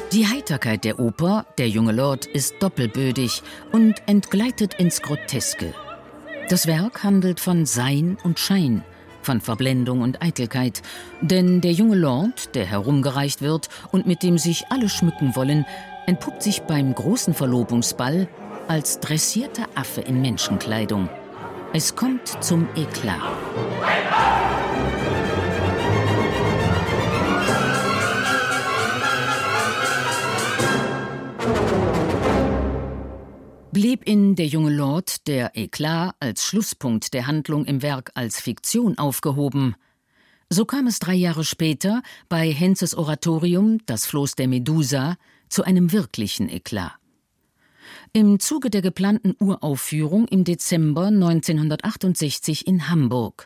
Die Heiterkeit der Oper, Der junge Lord, ist doppelbödig und entgleitet ins Groteske. Das Werk handelt von Sein und Schein, von Verblendung und Eitelkeit. Denn der junge Lord, der herumgereicht wird und mit dem sich alle schmücken wollen, entpuppt sich beim großen Verlobungsball als dressierter Affe in Menschenkleidung. Es kommt zum Eklat. Blieb in Der junge Lord der Eklat als Schlusspunkt der Handlung im Werk als Fiktion aufgehoben, so kam es 3 Jahre später bei Henzes Oratorium Das Floß der Medusa zu einem wirklichen Eklat. Im Zuge der geplanten Uraufführung im Dezember 1968 in Hamburg.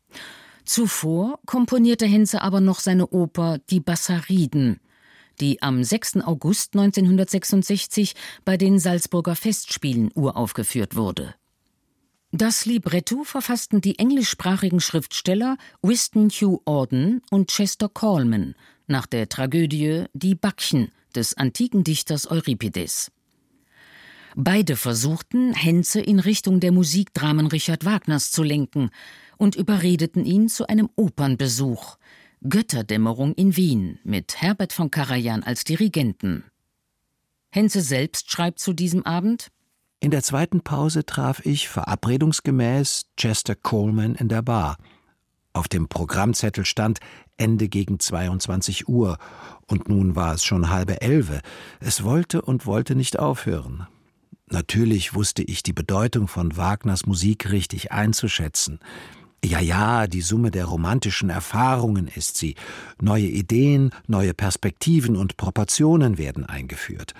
Zuvor komponierte Henze aber noch seine Oper Die Bassariden, die am 6. August 1966 bei den Salzburger Festspielen uraufgeführt wurde. Das Libretto verfassten die englischsprachigen Schriftsteller Wystan Hugh Auden und Chester Coleman nach der Tragödie Die Bakchen des antiken Dichters Euripides. Beide versuchten, Henze in Richtung der Musikdramen Richard Wagners zu lenken und überredeten ihn zu einem Opernbesuch. Götterdämmerung in Wien mit Herbert von Karajan als Dirigenten. Henze selbst schreibt zu diesem Abend: In der zweiten Pause traf ich verabredungsgemäß Chester Coleman in der Bar. Auf dem Programmzettel stand Ende gegen 22 Uhr und nun war es schon 10:30. Es wollte nicht aufhören. Natürlich wusste ich die Bedeutung von Wagners Musik richtig einzuschätzen. Ja, die Summe der romantischen Erfahrungen ist sie. Neue Ideen, neue Perspektiven und Proportionen werden eingeführt.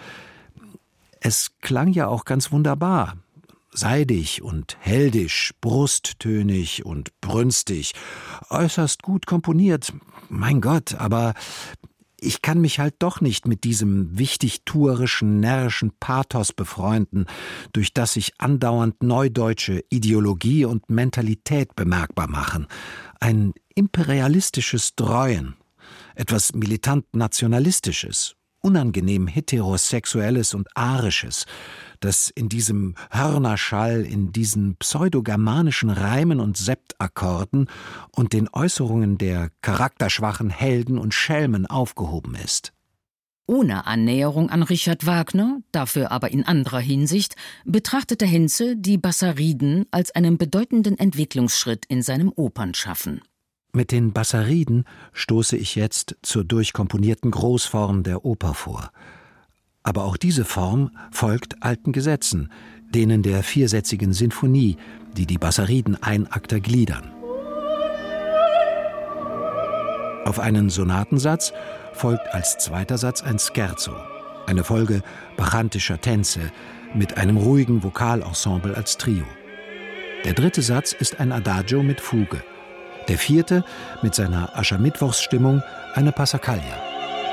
Es klang ja auch ganz wunderbar. Seidig und heldisch, brusttönig und brünstig. Äußerst gut komponiert. Mein Gott, aber ich kann mich halt doch nicht mit diesem wichtigtuerischen, närrischen Pathos befreunden, durch das sich andauernd neudeutsche Ideologie und Mentalität bemerkbar machen. Ein imperialistisches Dräuen, etwas militant Nationalistisches, unangenehm Heterosexuelles und Arisches, das in diesem Hörnerschall, in diesen pseudogermanischen Reimen und Septakkorden und den Äußerungen der charakterschwachen Helden und Schelmen aufgehoben ist. Ohne Annäherung an Richard Wagner, dafür aber in anderer Hinsicht, betrachtete Henze die Bassariden als einen bedeutenden Entwicklungsschritt in seinem Opernschaffen. Mit den Bassariden stoße ich jetzt zur durchkomponierten Großform der Oper vor. Aber auch diese Form folgt alten Gesetzen, denen der viersätzigen Sinfonie, die die Bassariden Einakter gliedern. Auf einen Sonatensatz folgt als zweiter Satz ein Scherzo, eine Folge bachantischer Tänze mit einem ruhigen Vokalensemble als Trio. Der dritte Satz ist ein Adagio mit Fuge. Der vierte mit seiner Aschermittwochsstimmung eine Passacaglia.